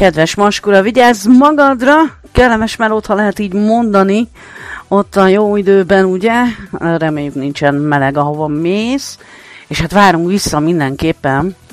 kedves maskula, vigyázz magadra, kellemes melót, ha lehet így mondani, ott a jó időben, ugye, reméljük nincsen meleg, ahova mész, és hát várunk vissza mindenképpen